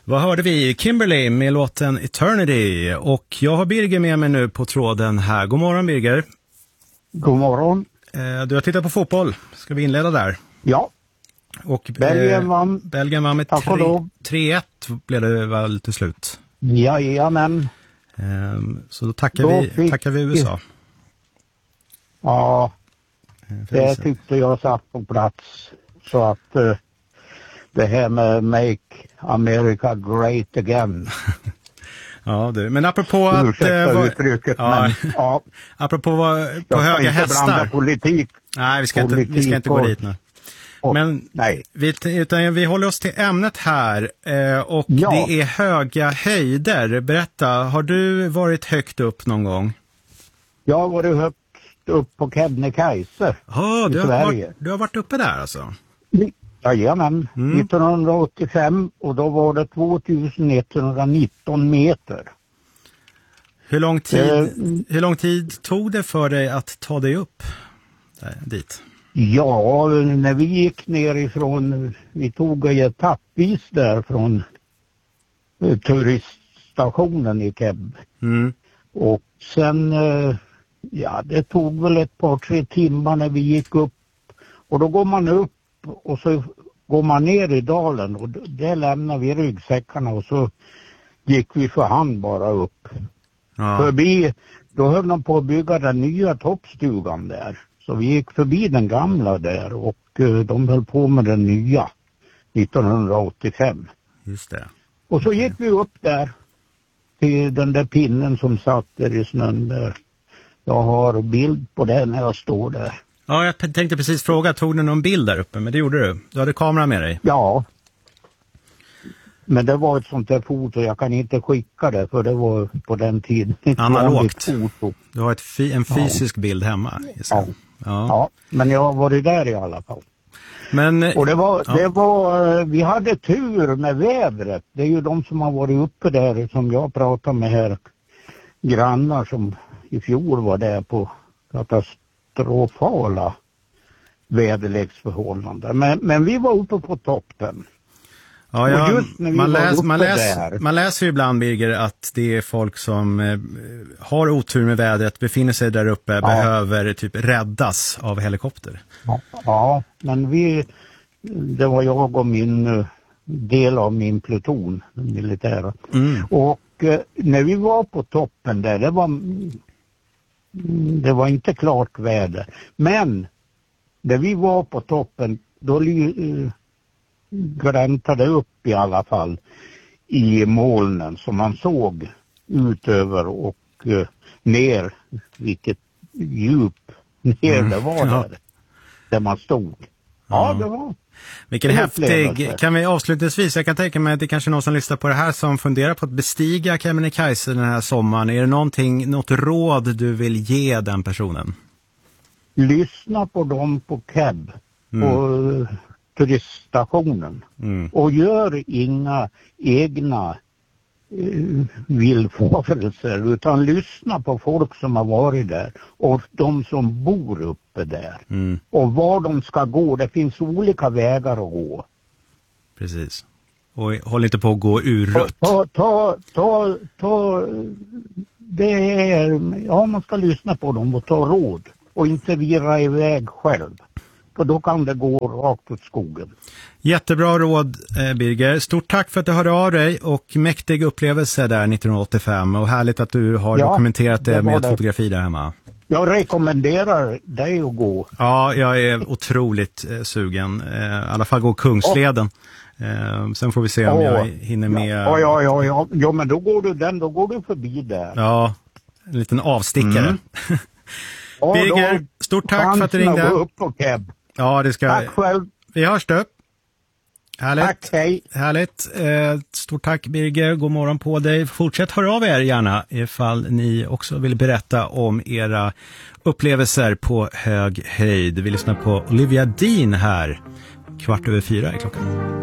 Vad hörde vi? Kimberly med låten Eternity. Och jag har Birger med mig nu på tråden här. God morgon Birger. God morgon. Du har tittat på fotboll. Ska vi inleda där? Ja. Och Belgien vann. Belgien vann med 3-1 blev det väl till slut. Jajamän. Så då tackar vi USA. Ja, det tyckte jag satt på plats. Så att det här med Make America Great Again. Ja, men apropå att... Ursäkta uttrycket, men ja. Apropå på höga hästar. Politik. Nej, vi ska inte gå dit nu. Men nej. Vi håller oss till ämnet här och det är höga höjder. Berätta, har du varit högt upp någon gång? Jag har varit högt upp på Kebnekaise i Sverige. Du har varit uppe där alltså? Jajamän, 1985 och då var det 2119 meter. Hur lång tid tog det för dig att ta dig upp dit? Ja, när vi gick nerifrån, vi tog etappvis där från turiststationen i Keb. Och sen, det tog väl ett par 3 timmar när vi gick upp. Och då går man upp och så går man ner i dalen och där lämnar vi ryggsäckarna och så gick vi för hand bara upp. Ja. Förbi, då höll de på att bygga den nya toppstugan där. Så vi gick förbi den gamla där och de höll på med den nya 1985. Just det. Och så gick vi upp där till den där pinnen som satt där i snön där. Jag har bild på den när jag står där. Ja, jag tänkte precis fråga, tog du någon bild där uppe? Men det gjorde du. Du hade kameran med dig. Ja. Men det var ett sånt där foto, jag kan inte skicka det för det var på den tiden. Analogt. Foto. Du har en fysisk bild hemma. Ja, men jag har varit där i alla fall. Och det var, vi hade tur med vädret. Det är ju de som har varit uppe där som jag pratar med här. Grannar som i fjol var där på katastrofala väderleksförhållanden. Men vi var uppe på toppen. Ja, man läser ju ibland, Birger, att det är folk som har otur med vädret, befinner sig där uppe, behöver typ räddas av helikopter. Ja, men det var jag och min del av min pluton, militära. Och när vi var på toppen där, det var inte klart väder. Men när vi var på toppen, då gläntade upp i alla fall i molnen som man såg utöver och ner, vilket djup ner det var där man stod. Ja, det var. Vilken häftig. Kan vi avslutningsvis, jag kan tänka mig att det kanske är någon som lyssnar på det här som funderar på att bestiga Kebnekaise den här sommaren. Är det något råd du vill ge den personen? Lyssna på dem på Keb och turiststationen och gör inga egna villfarelser utan lyssna på folk som har varit där och de som bor uppe där och var de ska gå. Det finns olika vägar att gå. Precis. Och håll inte på att gå ur rött. Det är, man ska lyssna på dem och ta råd och inte vira iväg själv. Och då kan det gå rakt åt skogen. Jättebra råd, Birger. Stort tack för att du hörde av dig och mäktig upplevelse där 1985. Och härligt att du har dokumenterat det med ett fotografi där hemma. Jag rekommenderar dig att gå. Ja, jag är otroligt sugen. I alla fall gå Kungsleden. Sen får vi se om jag hinner med. Ja, men då går du förbi där. Ja, en liten avstickare. Birger, stort tack för att du ringde. Upp på Keb. Ja, det ska. Tack själv. Vi hörs då. Härligt. Tack, hej. Härligt. Stort tack, Birger. God morgon på dig. Fortsätt höra av er gärna ifall ni också vill berätta om era upplevelser på hög höjd. Vi lyssnar på Olivia Dean här. 4:15 är klockan.